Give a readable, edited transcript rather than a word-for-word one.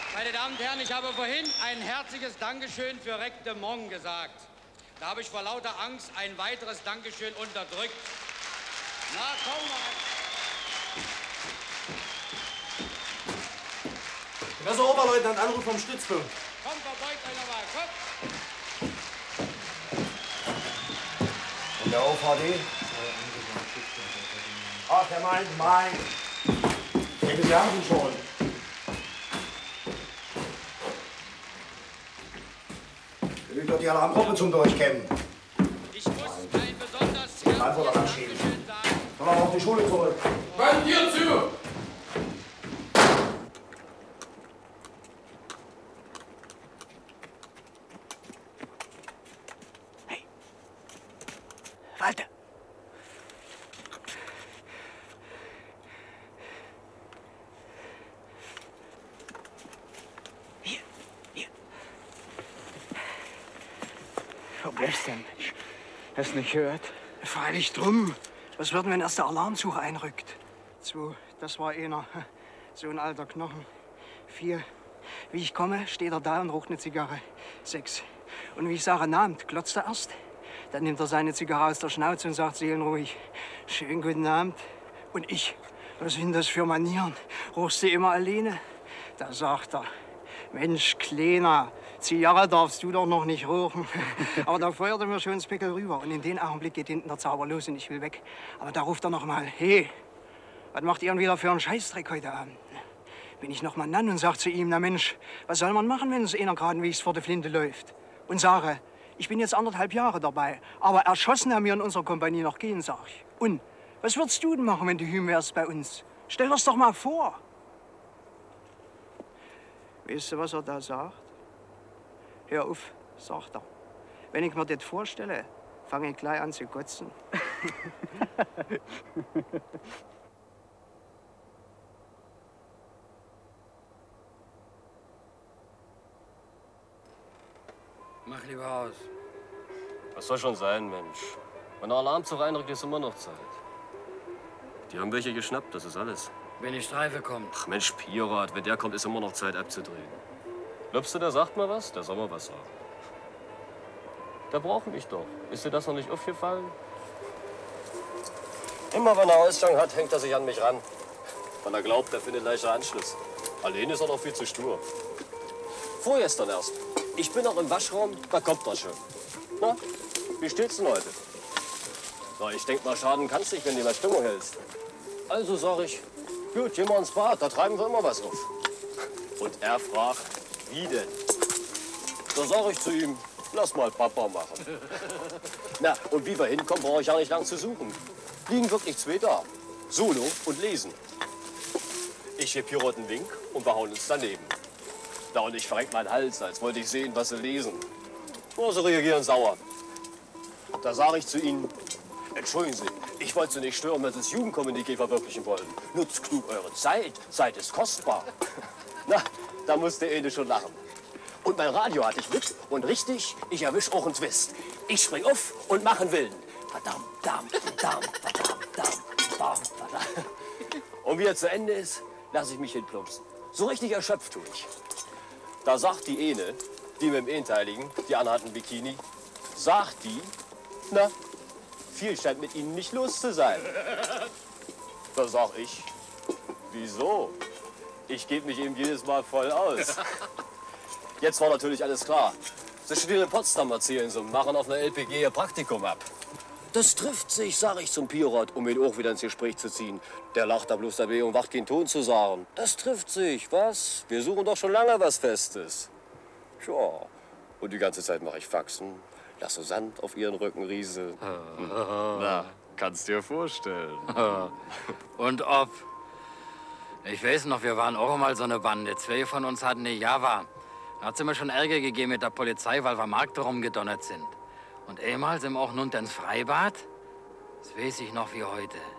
Meine Damen und Herren, ich habe vorhin ein herzliches Dankeschön für Rectemont gesagt. Da habe ich vor lauter Angst ein weiteres Dankeschön unterdrückt. Na, komm mal. Professor Oberleutnant, Anruf vom Stützpunkt. Komm, verbeugt euch nochmal, komm. Und der OVD? Ach, der meint. Ich denke, Sie haben ihn schon. Ihr lügt doch die Alarmgruppe zum Durchkämmen. Ich muss ein besonders herzliches Dankeschön sagen. Sollen wir auf die Schule zurück? Wann dir zu? Hey. Walter. Hier. Wo bleibst du denn, Mensch? Hast du nicht gehört? Freilich drum. Was wird, wenn erst der Alarmzug einrückt? 2, das war einer. So ein alter Knochen. 4, wie ich komme, steht er da und raucht eine Zigarre. 6, und wie ich sage, Abend, glotzt er erst. Dann nimmt er seine Zigarre aus der Schnauze und sagt seelenruhig, schönen guten Abend. Und ich, was sind das für Manieren? Rauchst du immer alleine? Da sagt er, Mensch, Kleiner, Zigarre darfst du doch noch nicht rauchen. Aber da feuert er mir schon ins Pickel rüber. Und in dem Augenblick geht hinten der Zauber los und ich will weg. Aber da ruft er noch mal, hey, was macht ihr denn wieder für einen Scheißdreck heute Abend? Bin ich noch mal an und sag zu ihm, na Mensch, was soll man machen, wenn es einer geradenwegs vor der Flinte läuft? Und sage, ich bin jetzt 1,5 Jahre dabei, aber erschossen haben wir in unserer Kompanie noch gehen, sag ich. Und was würdest du denn machen, wenn du Hüm wärst bei uns? Stell dir's doch mal vor. Weißt du, was er da sagt? Hör auf, sagt er. Wenn ich mir das vorstelle, fange ich gleich an zu kotzen. Mach lieber aus. Was soll schon sein, Mensch? Wenn der Alarmzug einrückt, ist immer noch Zeit. Die haben welche geschnappt, das ist alles. Wenn die Streife kommt. Ach Mensch, Pirat, wenn der kommt, ist immer noch Zeit abzudrehen. Glaubst du, der sagt mal was? Der soll mal was sagen. Der braucht mich doch. Ist dir das noch nicht aufgefallen? Immer wenn er Ausgang hat, hängt er sich an mich ran. Weil er glaubt, er findet leichter Anschluss. Allein ist er noch viel zu stur. Vorgestern erst. Ich bin noch im Waschraum, da kommt er schon. Na, wie steht's denn heute? Na, ich denk mal, schaden kannst nicht, wenn du mal Stimmung hältst. Also sag ich, gut, gehen wir ins Bad, da treiben wir immer was auf. Und er fragt, wie denn? Da sag ich zu ihm, lass mal Papa machen. Na, und wie wir hinkommen, brauche ich ja nicht lang zu suchen. Liegen wirklich 2 da. Solo und lesen. Ich gebe Pirat einen Wink und wir hauen uns daneben. Da und ich verrenk meinen Hals, als wollte ich sehen, was sie lesen. Oh, sie reagieren sauer. Da sage ich zu ihnen, entschuldigen Sie, ich wollte Sie nicht stören, wenn Sie das Jugendkommuniqué verwirklichen wollen. Nutzt klug eure Zeit, Zeit ist kostbar. Na, da musste Ede schon lachen. Und mein Radio hatte ich mit und richtig, ich erwisch auch einen Twist. Ich spring auf und mach einen Willen. Verdammt, verdammt, verdammt, verdammt, verdammt, verdammt. Und wie er zu Ende ist, lasse ich mich hinplumpsen. So richtig erschöpft tue ich. Da sagt die eine, die mit dem Ehenteiligen, die andere hat ein Bikini, sagt die, na, viel scheint mit ihnen nicht los zu sein. Da sag ich, wieso? Ich gebe mich eben jedes Mal voll aus. Jetzt war natürlich alles klar. Sie studieren in Potsdam, erzählen sie, und machen auf einer LPG ihr Praktikum ab. Das trifft sich, sag ich zum Pirat, um ihn auch wieder ins Gespräch zu ziehen. Der lacht da bloß dabei und wacht keinen Ton zu sagen. Das trifft sich, was? Wir suchen doch schon lange was Festes. Tja, und die ganze Zeit mache ich Faxen, lasse Sand auf ihren Rücken rieseln. Na, kannst dir vorstellen. Und ob. Ich weiß noch, wir waren auch mal so eine Bande. 2 von uns hatten eine Java. Da hat es immer schon Ärger gegeben mit der Polizei, weil wir Markt rumgedonnert sind. Und einmal sind wir auch nun ins Freibad. Das weiß ich noch wie heute.